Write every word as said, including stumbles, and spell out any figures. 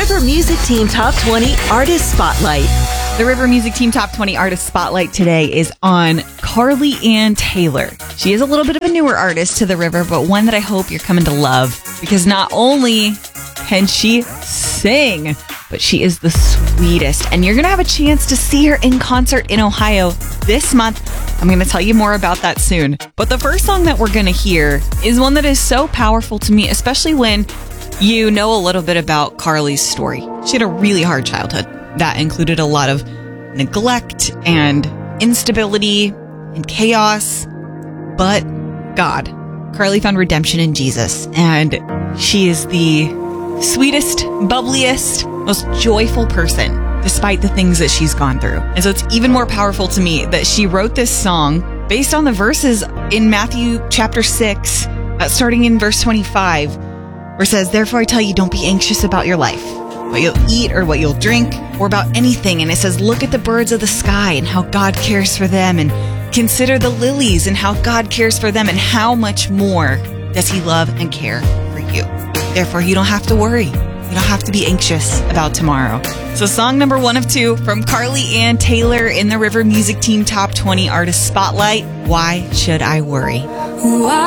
River Music Team Top twenty Artist Spotlight. The River Music Team Top twenty Artist Spotlight today is on Carly Ann Taylor. She is a little bit of a newer artist to the River, but one that I hope you're coming to love, because not only can she sing, but she is the sweetest. And you're going to have a chance to see her in concert in Ohio this month. I'm going to tell you more about that soon. But the first song that we're going to hear is one that is so powerful to me, especially when you know a little bit about Carly's story. She had a really hard childhood that included a lot of neglect and instability and chaos. But God, Carly found redemption in Jesus, and she is the sweetest, bubbliest, most joyful person despite the things that she's gone through. And so it's even more powerful to me that she wrote this song based on the verses in Matthew chapter six, uh, starting in verse twenty-five, where it says, "Therefore I tell you, don't be anxious about your life, what you'll eat or what you'll drink, or about anything." And it says, "Look at the birds of the sky and how God cares for them, and consider the lilies and how God cares for them, and how much more does he love and care for you. Therefore, you don't have to worry. You don't have to be anxious about tomorrow." So song number one of two from Carly Ann Taylor in the River Music Team Top twenty Artist Spotlight, "Why Should I Worry?" Why